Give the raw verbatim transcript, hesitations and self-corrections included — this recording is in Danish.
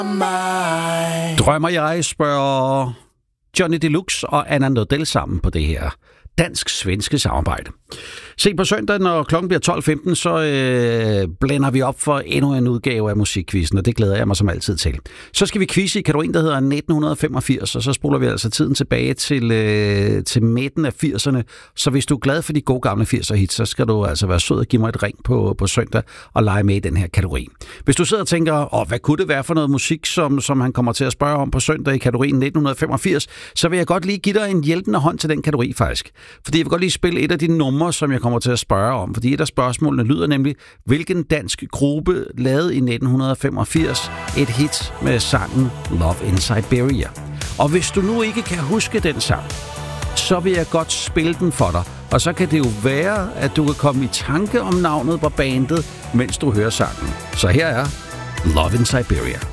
Drømmer jeg, spørger Johnny Deluxe og Anna Nordell sammen på det her dansk-svenske samarbejde. Se på søndag, når klokken bliver tolv femten, så øh, blænder vi op for endnu en udgave af musikquizzen, og det glæder jeg mig som altid til. Så skal vi quizze i kategorien, der hedder nitten femogfirs, og så spoler vi altså tiden tilbage til, øh, til midten af firserne. Så hvis du er glad for de gode gamle firser hits, så skal du altså være sød og give mig et ring på, på søndag og lege med i den her kategori. Hvis du sidder og tænker, åh, hvad kunne det være for noget musik, som, som han kommer til at spørge om på søndag i kategorien nitten femogfirs, så vil jeg godt lige give dig en hjælpende hånd til den kategori faktisk. Fordi jeg vil godt lige spille et af de numre, som jeg kommer til at spørge om. Fordi et af spørgsmålene lyder nemlig, hvilken dansk gruppe lavede i nitten femogfirs et hit med sangen Love in Siberia? Og hvis du nu ikke kan huske den sang, så vil jeg godt spille den for dig. Og så kan det jo være, at du kan komme i tanke om navnet på bandet, mens du hører sangen. Så her er Love in Siberia.